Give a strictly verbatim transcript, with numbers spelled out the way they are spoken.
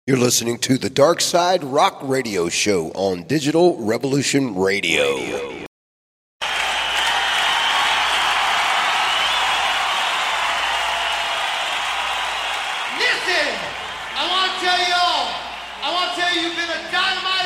You're listening to the Dark Side Rock Radio Show on Digital Revolution Radio. Radio. Listen, I want to tell y'all, I want to tell you you've been a dynamite